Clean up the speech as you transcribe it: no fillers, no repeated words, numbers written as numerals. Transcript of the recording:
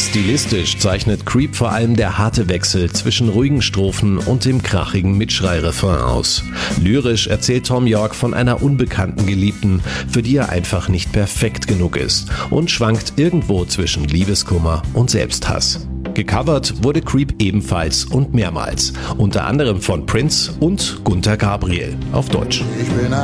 Stilistisch zeichnet Creep vor allem der harte Wechsel zwischen ruhigen Strophen und dem krachigen Mitschrei-Refrain aus. Lyrisch erzählt Thom Yorke von einer unbekannten Geliebten, für die er einfach nicht perfekt genug ist und schwankt irgendwo zwischen Liebeskummer und Selbsthass. Gecovert wurde Creep ebenfalls und mehrmals, unter anderem von Prince und Gunter Gabriel auf Deutsch.